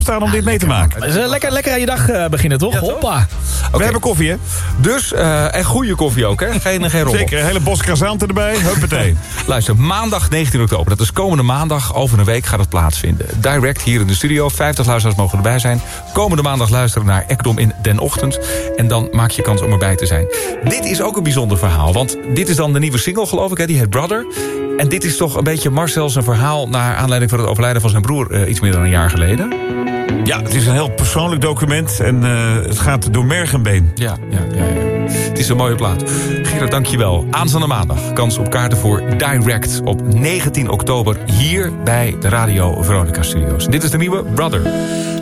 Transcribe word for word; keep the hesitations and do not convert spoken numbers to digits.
staan om dit mee te maken. Dus, uh, lekker, lekker aan je dag uh, beginnen, toch? Ja, toch? Hoppa. We Okay. hebben koffie, hè? Dus, uh, en goede koffie ook, hè? Geen, geen rommel. Zeker, een hele bos kazanten erbij. Huppatee. Luister, maandag negentien oktober. Dat is komende maandag. Over een week gaat het plaatsvinden. Direct hier in de studio. vijftig luisteraars mogen erbij zijn. Komende maandag luisteren naar Ekdom in Den Ochtend. En dan maak je kans om erbij te zijn. Dit is ook een bijzonder verhaal. Want dit is dan de nieuwe single, geloof ik, hè? Die heet Brother. En dit is toch een beetje Marcel zijn verhaal... naar aanleiding van het overlijden van zijn broer uh, iets meer dan een jaar geleden. Ja, het is een heel persoonlijk document. En uh, het gaat door merg en been. Ja, ja, ja, ja. Het is een mooie plaat. Gerard, dank je wel. Aanstaande maandag kans op kaarten voor Direct op negentien oktober... hier bij de Radio Veronica Studios. En dit is de nieuwe Brother.